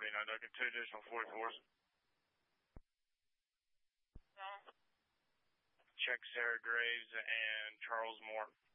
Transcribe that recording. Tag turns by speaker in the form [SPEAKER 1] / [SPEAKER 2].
[SPEAKER 1] 49 Duncan, 2 additional 44s. Check Sarah Graves and Charles Moore.